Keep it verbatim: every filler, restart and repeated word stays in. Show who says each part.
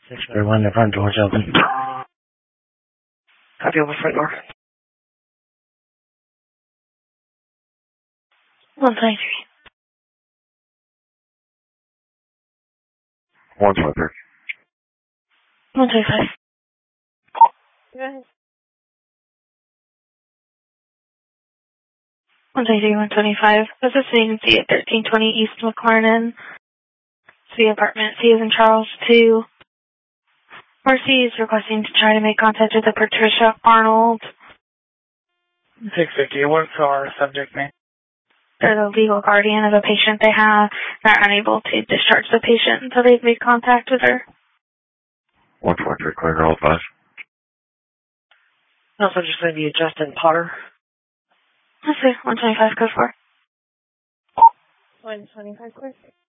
Speaker 1: six thirty-one, the front door's open.
Speaker 2: Copy over front door.
Speaker 3: one twenty-three.
Speaker 4: one twenty-three.
Speaker 3: one twenty-five.
Speaker 5: Go ahead.
Speaker 3: one twenty-three, one twenty-five. This is agency at thirteen twenty East McLarnon. C apartment. C is in Charles two. Marcy is requesting to try to make contact with a Patricia Arnold.
Speaker 2: six fifty, what's our subject name?
Speaker 3: They're the legal guardian of a patient they have. They're unable to discharge the patient until they've made contact with her.
Speaker 4: one twenty-three, clear girl five.
Speaker 2: Also just going to be Justin Potter.
Speaker 3: Let's see, one twenty-five, go for.
Speaker 5: one twenty-five, clear.